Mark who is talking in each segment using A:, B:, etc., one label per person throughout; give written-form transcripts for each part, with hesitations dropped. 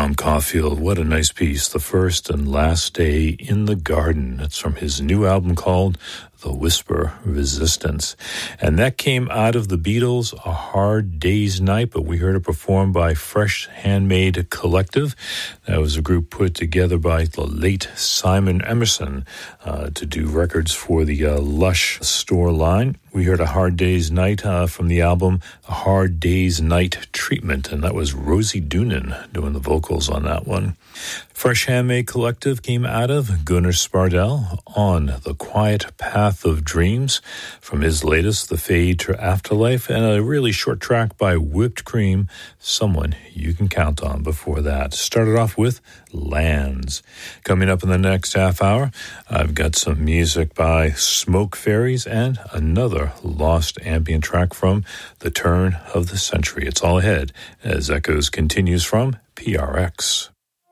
A: Tom Caulfield, what a nice piece. The First and Last Day in the Garden. That's from his new album called The Whisper Resistance. And that came out of the Beatles' A Hard Day's Night, but we heard it performed by Fresh Handmade Collective. That was a group put together by the late Simon Emerson to do records for the Lush store line. We heard A Hard Day's Night from the album A Hard Day's Night Treatment, and that was Rosie Doonan doing the vocals on that one. Fresh Handmade Collective came out of Gunnar Spardell on The Quiet Path of Dreams from his latest, The Fade to Afterlife, and a really short track by Whipped Cream, Someone You Can Count On before that. Started off with Lands. Coming up in the next half hour, I've got some music by Smoke Fairies and another lost ambient track from the turn of the century. It's all ahead as Echoes continues from PRX.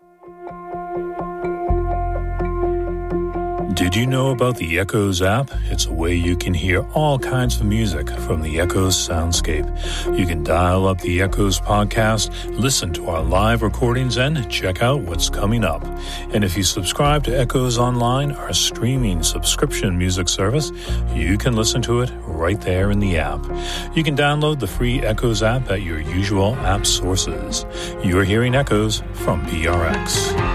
A: Did you know about the Echoes app? It's a way you can hear all kinds of music from the Echoes soundscape. You can dial up the Echoes podcast, listen to our live recordings, and check out what's coming up. And if you subscribe to Echoes Online, our streaming subscription music service, you can listen to it right there in the app. You can download the free Echoes app at your usual app sources. You're hearing Echoes from PRX.